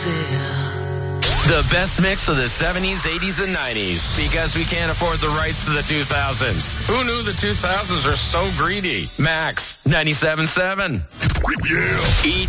The best mix of the 70s, 80s, and 90s. Because we can't afford the rights to the 2000s. Who knew the 2000s are so greedy? Max 97.7. Yeah. Eat,